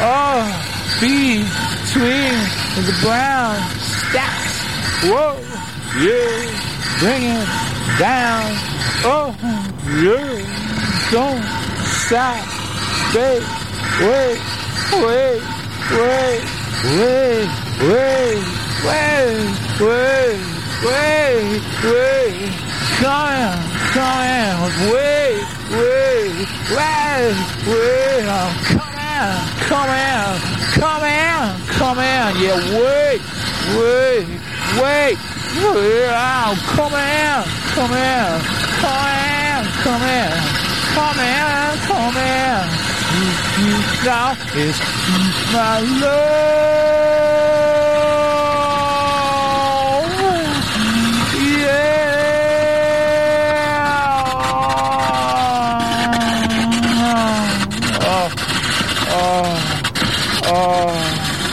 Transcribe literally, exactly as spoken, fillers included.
Oh, between the brown stacks. Whoa, yeah, bring it down. Oh, yeah, don't stop. Wait, wait, wait, wait, wait, wait, wait, wait, wait, wait. Come in, come in. Wait, wait, wait, wait. Come in, come in, come in, come in. Yeah, wait, wait, wait. Yeah, come in, come in, come in, come in, come in, come in. You, you, now is my love.